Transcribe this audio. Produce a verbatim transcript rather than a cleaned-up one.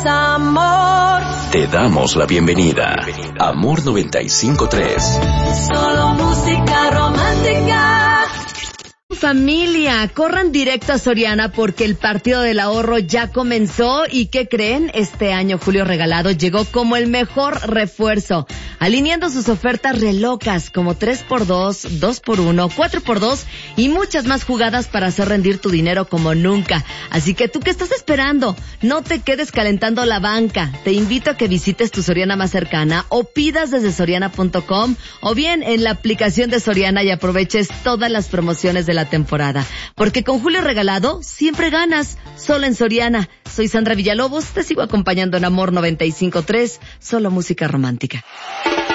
amor. Te damos la bienvenida. Amor noventa y cinco punto tres. Solo música romántica. Familia, corran directo a Soriana porque el partido del ahorro ya comenzó y ¿qué creen? Este año Julio Regalado llegó como el mejor refuerzo, alineando sus ofertas re locas como tres por dos, dos por uno, cuatro por dos y muchas más jugadas para hacer rendir tu dinero como nunca. Así que tú, ¿qué estás esperando? No te quedes calentando la banca. Te invito a que visites tu Soriana más cercana o pidas desde soriana punto com o bien en la aplicación de Soriana y aproveches todas las promociones de la temporada, porque con Julio Regalado siempre ganas, solo en Soriana. Soy Sandra Villalobos, te sigo acompañando en Amor noventa y cinco punto tres, solo música romántica.